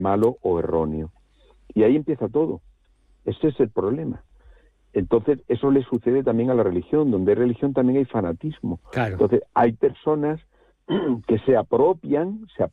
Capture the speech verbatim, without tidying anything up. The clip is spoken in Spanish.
malo o erróneo. Y ahí empieza todo. Ese es el problema. Entonces, eso le sucede también a la religión. Donde hay religión también hay fanatismo. Claro. Entonces, hay personas que se apropian, se